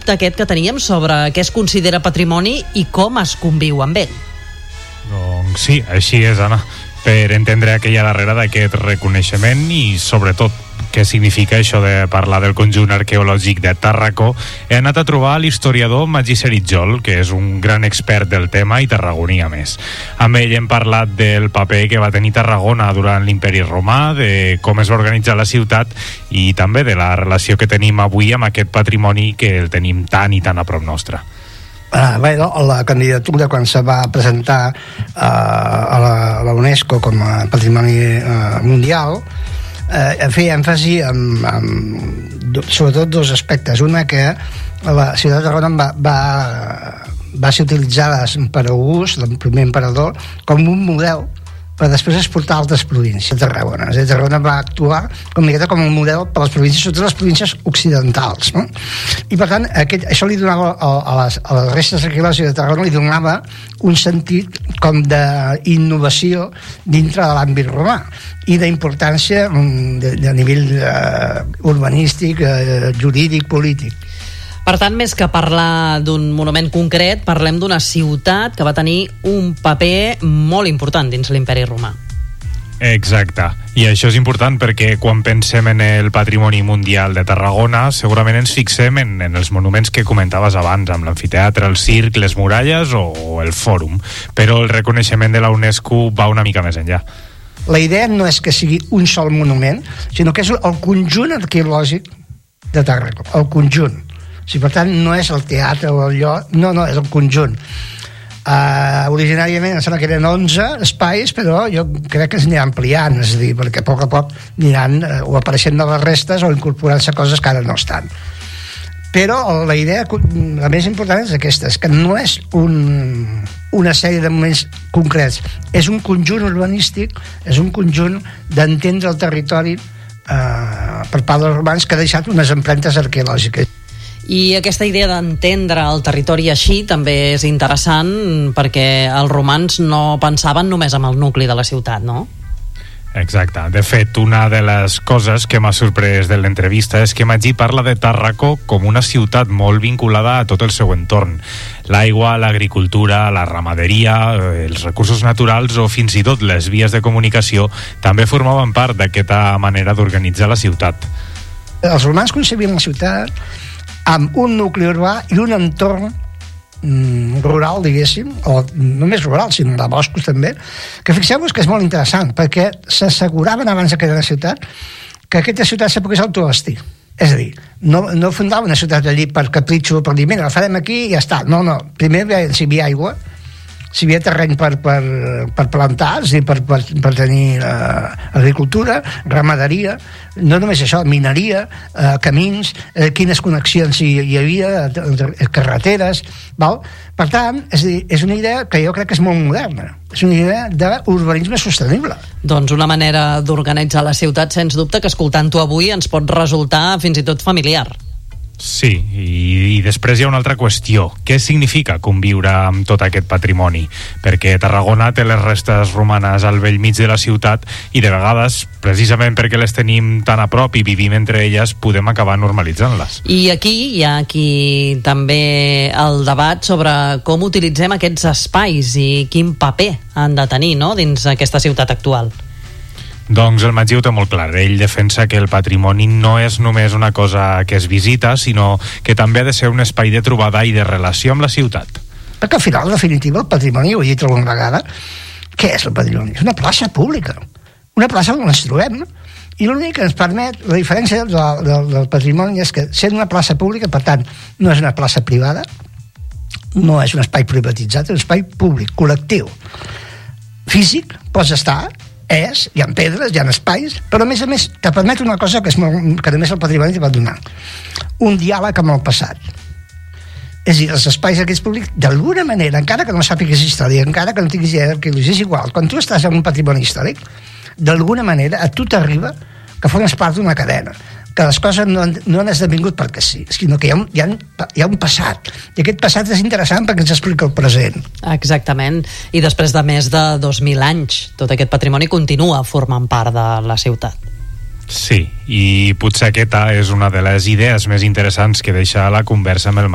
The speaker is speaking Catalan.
dubte aquest que teníem sobre què es considera patrimoni i com es conviu amb ell. Doncs sí, així és, Anna, per entendre aquella darrere d'aquest reconeixement i, sobretot, què significa això de parlar del conjunt arqueològic de Tàrraco, he anat a trobar l'historiador Magí Seritjol, que és un gran expert del tema i tarragoní a més. Amb ell hem parlat del paper que va tenir Tarragona durant l'Imperi Romà, de com es va organitzar la ciutat i també de la relació que tenim avui amb aquest patrimoni que el tenim tan i tan a prop nostre. Bueno, la candidatura, quan se va presentar a la UNESCO com a patrimoni mundial, feia èmfasi en sobretot dos aspectes. Una, que la ciutat de Tarragona va ser utilitzada per August, el primer emperador, com un model per després exportar a altres províncies de Tarragona. És a dir, Tarragona va actuar com un model per les províncies, sobretot les províncies occidentals, no? I per tant, això li donava a les restes arqueològiques de Tarragona li donava un sentit com d'innovació dintre de l'àmbit romà i d'importància a nivell urbanístic, jurídic, polític. Per tant, més que parlar d'un monument concret, parlem d'una ciutat que va tenir un paper molt important dins l'Imperi Romà. Exacte, i això és important perquè quan pensem en el patrimoni mundial de Tarragona segurament ens fixem en els monuments que comentaves abans, amb l'amfiteatre, el circ, les muralles o el fòrum, però el reconeixement de la UNESCO va una mica més enllà. La idea no és que sigui un sol monument, sinó que és el conjunt arqueològic de Tàrraco, el conjunt. Per tant, no és el teatre o el lloc, no, és el conjunt. Originàriament em sembla que eren 11 espais, però jo crec que es aniran ampliant, és a dir, perquè a poc aniran o apareixent noves restes o incorporant-se coses que ara no estan. Però la idea, la més important és aquesta, és que no és una sèrie de moments concrets, és un conjunt urbanístic, és un conjunt d'entendre el territori per part dels romans que ha deixat unes empremtes arqueològiques. I aquesta idea d'entendre el territori així també és interessant perquè els romans no pensaven només en el nucli de la ciutat, no? Exacte. De fet, una de les coses que m'ha sorprès de l'entrevista és que Magí parla de Tàrraco com una ciutat molt vinculada a tot el seu entorn. L'aigua, l'agricultura, la ramaderia, els recursos naturals o fins i tot les vies de comunicació també formaven part d'aquesta manera d'organitzar la ciutat. Els romans concebien la ciutat amb un nucli urbà i un entorn rural, diguéssim, o no només rural, sinó de boscos també, que fixeu-vos que és molt interessant, perquè s'asseguraven abans de crear la ciutat que aquesta ciutat se pogués autoabastir. És a dir, no fundava una ciutat allí per capritxo o per dir, mira, la farem aquí i ja està. No, primer si hi havia aigua, si hi havia terreny per plantar, és a dir, per tenir agricultura, ramaderia, no només això, mineria, camins, quines connexions hi havia, carreteres, val? Per tant, és una idea que jo crec que és molt moderna, és una idea d'urbanisme sostenible. Doncs una manera d'organitzar la ciutat, sens dubte, que escoltant-ho avui ens pot resultar fins i tot familiar. Sí, i després hi ha una altra qüestió. Què significa conviure amb tot aquest patrimoni? Perquè Tarragona té les restes romanes al bell mig de la ciutat i de vegades, precisament perquè les tenim tan a prop i vivim entre elles, podem acabar normalitzant-les. I aquí hi ha també el debat sobre com utilitzem aquests espais i quin paper han de tenir, no?, dins aquesta ciutat actual. Doncs el Magí ho té molt clar. Ell defensa que el patrimoni no és només una cosa que es visita, sinó que també ha de ser un espai de trobada i de relació amb la ciutat. Perquè al final, en definitiva, el patrimoni, ho he dit alguna vegada, què és el patrimoni? És una plaça pública, una plaça on ens trobem, i l'únic que ens permet, la diferència del patrimoni és que sent una plaça pública, per tant, no és una plaça privada, no és un espai privatitzat, és un espai públic, col·lectiu, físic, pots estar, hi ha pedres, hi ha espais, però a més te permet una cosa que només el patrimoni te pot donar, un diàleg amb el passat. És a dir, els espais aquests públics, d'alguna manera, encara que no sàpigues història, encara que no tinguis idea d'arqueologia, és igual, quan tu estàs en un patrimoni històric, d'alguna manera a tu t'arriba que formes part d'una cadena, que les coses no han esdevingut perquè sí, sinó que hi ha un passat, i aquest passat és interessant perquè ens explica el present. Exactament, i després de més de 2.000 anys, tot aquest patrimoni continua formant part de la ciutat. Sí, i potser aquesta és una de les idees més interessants que deixa la conversa amb el